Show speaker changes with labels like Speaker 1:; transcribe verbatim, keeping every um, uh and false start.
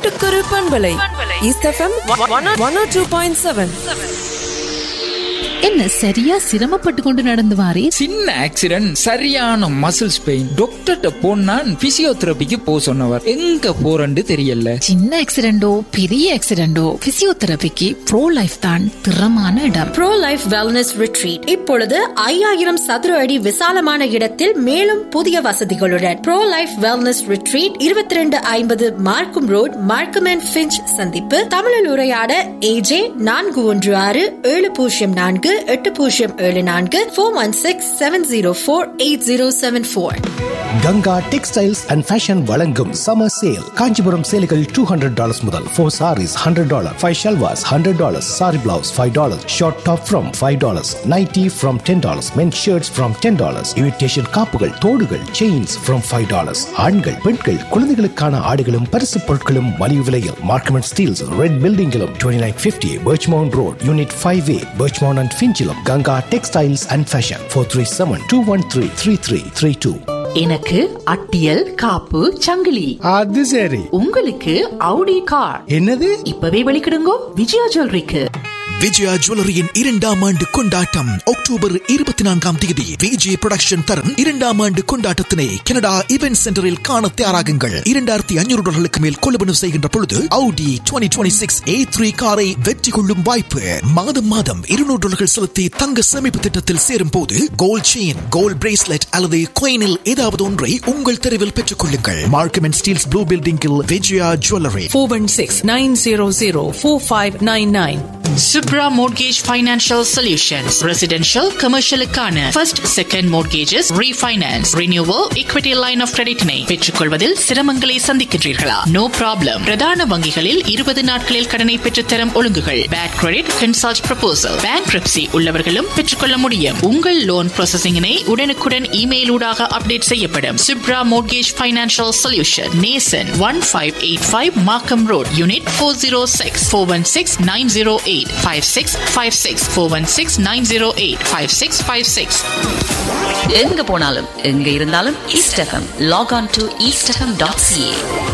Speaker 1: சிட்டுக்குரு பண்பலை east FM one ஓ two point seven.
Speaker 2: என்ன சரியா சிரமப்பட்டு கொண்டு நடந்து வாரே?
Speaker 3: சின்ன ஆக்சிடென்ட், சரியான மசில்ஸ் பெயின். டாக்டர்கிட்ட போனா பிசியோதெரபிக்கு போ சொன்னவர். எங்க போறன்னு தெரியல.
Speaker 2: சின்ன ஆக்சிடென்டோ பெரிய ஆக்சிடென்டோ பிசியோதெரபிக்கு ப்ரோ லைஃப் தான் திறமான இடம்.
Speaker 4: ப்ரோ லைஃப் வெல்னஸ் ரிட்ரீட் இப்பொழுது ஐயாயிரம் சதுர அடி விசாலமான இடத்தில் மேலும் புதிய வசதிகளுடன் ப்ரோ லைஃப் வெல்னஸ் ரிட்ரீட் இருபத்தி ரெண்டு ஐம்பது மார்க்கம் ரோட், மார்க்கம் அண்ட் ஃபிஞ்ச் சந்திப்பு. தமிழில் உரையாட ஏஜே நான்கு ஒன்று ஆறு ஏழு பூஜ்ஜியம் நான்கு எட்டு பூஜ்ஜியம் ஏழு நான்கு four one six seven zero four eight zero seven four.
Speaker 5: Ganga textiles and fashion வழங்கும் சம்மர் சேல். காஞ்சிபுரம் சேலைகள் டூ ஹண்ட்ரட் டாலர்ஸ் முதல். Four saris hundred dollar, five shalwars hundred dollars, sorry blouse five dollars, short top from five dollars, nightie from ten dollars, men shirts from ten dollars, imitation காப்புகள், தோடுகள், chains from five dollars. ஆண்கள், பெண்கள், குழந்தைகளுக்கான ஆடைகளும் பரிசு பொருட்களும் மலிவு விலையில். Markham and Steeles red பில்டிங்கிலும் twenty nine fifty Birchmount road, unit five A, Birchmount and ஃபிஞ்சிலும். Ganga textiles and fashion four three seven two one three three three three two.
Speaker 2: எனக்கு அட்டியல் காப்பு சங்கிலி.
Speaker 6: அது சரி.
Speaker 2: உங்களுக்கு அவுடி கார்.
Speaker 6: என்னது?
Speaker 2: இப்பவே வெளிக்கிடுங்கோ விஜயா ஜுவல்லரிக்கு.
Speaker 7: விஜயா ஜுவல்லரியின் இரண்டாம் ஆண்டு கொண்டாட்டம் அக்டோபர் இருபத்தி நான்காம் தேதி விஜய் புரொடக்ஷன் தரும் இரண்டாம் ஆண்டு கொண்டாட்டத்தினை கனடா இவென்ட் சென்டரில் காண தயாராகுங்கள். இரண்டாயிரத்தி ஐநூறு டாலர்களுக்கு மேல் கொள்வனவு செய்கின்ற பொழுது Audi twenty twenty six A three காரை வெற்றி கொள்ளும் வாய்ப்பு. மாதம் மாதம் இருநூறு டாலர்கள் செலுத்தி தங்க சேமிப்பு திட்டத்தில் சேரும் போது கோல்ட் செயின், கோல்ட் பிரேஸ்லெட் அல்லது coinல் ஏதாவது ஒன்றை உங்கள் தெருவில் பெற்றுக் கொள்ளுங்கள். மார்க்கம் அண்ட் ஸ்டீல்ஸ் ப்ளூ பில்டிங்கில் Vijaya jewellery.
Speaker 1: Four one six nine zero zero four five nine nine.
Speaker 2: Subra Mortgage Financial Solutions. Residential, commercial-க்கான first, second mortgages, refinance, renewal, equity line of credit-னை பெற்றுக்கொள்வதில் சிரமங்களை சந்திக்கின்றீர்களா? No problem. பிரதான வங்கிகளில் இருபது நாட்களில் கடனை பெற்றுத்தரும் ஒழுங்குகள். Bad credit, consult proposal. Bankruptcy உள்ளவர்களும் பெற்றுக்கொள்ள முடியும். உங்கள் லோன் ப்ராசஸிங்கினை உடனுக்குடன் இமெயில் ஊடாக அப்டேட் செய்யப்படும். Subra Mortgage Financial Solution. Nason one five eight five Markham Road, Unit four oh six, four one six nine oh eight five six five six, four one six nine oh eight five six five six.
Speaker 8: எங்க போனாலும் எங்க இருந்தாலும் east FM. Lock on to east FM dot CA.